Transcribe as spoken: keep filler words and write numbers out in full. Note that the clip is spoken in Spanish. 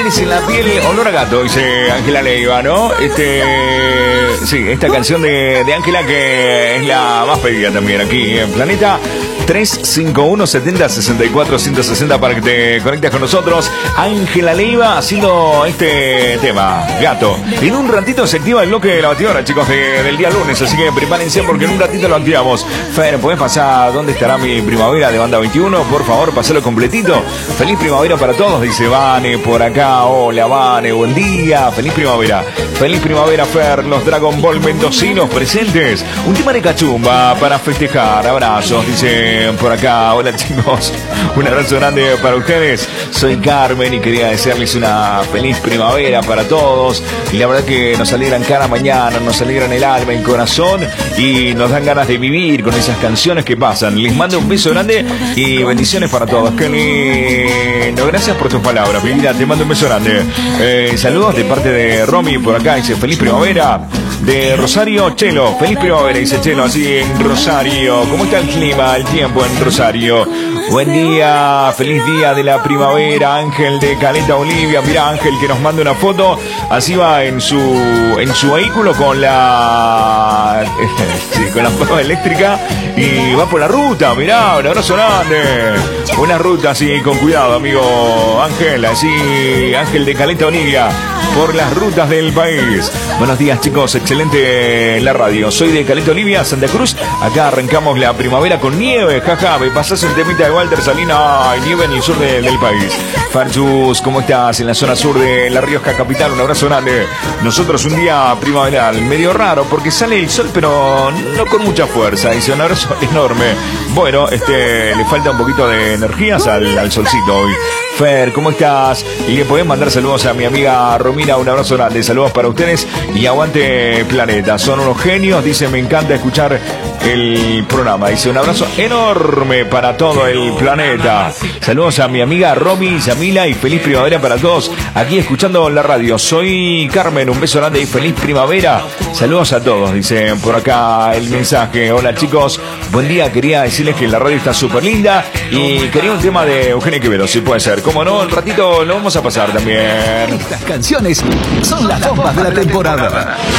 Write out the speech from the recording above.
tienes en la piel olor a gato, dice Ángela Leiva, ¿no? Este, sí, esta canción de de Ángela que es la más pedida también aquí en Planeta. Tres cinco uno setenta sesenta y cuatro ciento sesenta para que te conectes con nosotros. Ángela Leiva haciendo este tema, Gato. En un ratito se activa el bloque de la batidora, chicos, de, del día lunes, así que prepárense porque en un ratito lo activamos. Fer, ¿podés pasar dónde estará mi primavera de Banda veintiuno? Por favor, pasalo completito. Feliz primavera para todos, dice Vane por acá. Hola, Vane, buen día. Feliz primavera. Feliz primavera, Fer. Los Dragon Ball mendocinos presentes. Un tema de cachumba para festejar. Abrazos, dice por acá. Hola, chicos, un abrazo grande para ustedes. Soy Carmen y quería desearles una feliz primavera para todos. Y la verdad que nos alegran cada mañana, nos alegran el alma, el corazón y nos dan ganas de vivir con esas canciones que pasan. Les mando un beso grande y bendiciones para todos. Qué lindo. Gracias por tus palabras, mi vida. Te mando un beso grande. Eh, saludos de parte de Romy por acá. Dice feliz primavera. De Rosario, Chelo, feliz primavera, dice Chelo, así en Rosario. ¿Cómo está el clima, el tiempo en Rosario? Buen día, feliz día de la primavera, Ángel de Caleta, Olivia. Mira, Ángel que nos manda una foto, así va en su en su vehículo con la sí, con la pava eléctrica y va por la ruta. Mirá, un abrazo grande. Una ruta así, con cuidado, amigo Ángel, así, Ángel de Caleta, Olivia, por las rutas del país. Buenos días, chicos, excelente la radio. Soy de Caleta, Olivia, Santa Cruz. Acá arrancamos la primavera con nieve, jaja. Me pasás el temita de Walter Salina. Hay nieve en el sur de, del país. Farchus, ¿cómo estás? En la zona sur de La Rioja capital, un abrazo grande. Nosotros un día primaveral, medio raro, porque sale el sol, pero no con mucha fuerza. Dice, un abrazo enorme. Bueno, este, le falta un poquito de energías al, al solcito hoy. Fer, ¿cómo estás? Y le podés mandar saludos a mi amiga Romina, un abrazo grande, saludos para ustedes y aguante Planeta, son unos genios, dice, me encanta escuchar el programa, dice, un abrazo enorme para todo el planeta. Saludos a mi amiga Romy, Yamila y feliz primavera para todos, aquí escuchando la radio. Soy Carmen, un beso grande y feliz primavera. Saludos a todos, dice por acá el mensaje. Hola, chicos, buen día, quería decirles que la radio está súper linda y quería un tema de Eugenio Quevedo, si puede ser. Como no, un ratito lo vamos a pasar también. Estas canciones son las bombas de la temporada.